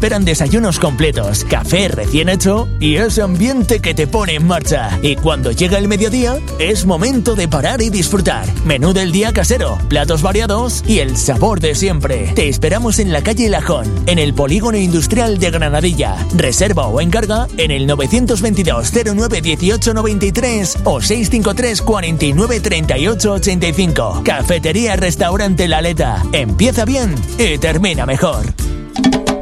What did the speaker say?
esperan desayunos completos, café recién hecho y ese ambiente que te pone en marcha. Y cuando llega el mediodía, es momento de parar y disfrutar. Menú del día casero, platos variados y el sabor de siempre. Te esperamos en la calle Lajón, en el Polígono Industrial de Granadilla. Reserva o encarga en el 922 09 18 93 o 653 49 38 85. Cafetería Restaurante La Aleta. Empieza bien y termina mejor.